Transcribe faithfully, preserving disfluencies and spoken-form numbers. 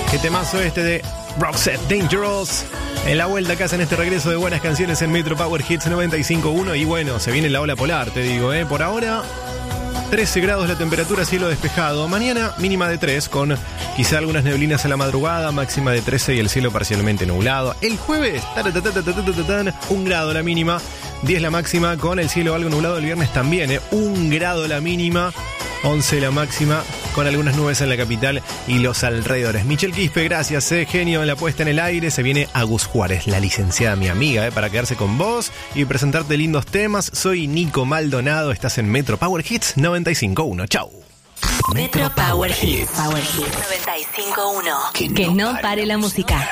Qué temazo este de Roxette Dangerous. En la vuelta acá en este regreso de buenas canciones en Metro Power Hits noventa y cinco punto uno. Y bueno, se viene la ola polar, te digo, ¿eh? Por ahora, trece grados la temperatura, cielo despejado. Mañana mínima de tres, con quizá algunas neblinas a la madrugada, máxima de trece y el cielo parcialmente nublado. El jueves, un grado la mínima, diez la máxima, con el cielo algo nublado. El viernes también, ¿eh? un grado la mínima, once la máxima, con algunas nubes en la capital y los alrededores. Michelle Quispe, gracias, eh, genio en la puesta en el aire. Se viene Agus Juárez, la licenciada, mi amiga, eh, para quedarse con vos y presentarte lindos temas. Soy Nico Maldonado, estás en Metro Power Hits noventa y cinco punto uno. Chau. Metro Power Hits. Power Hits noventa y cinco punto uno. Que no pare la música.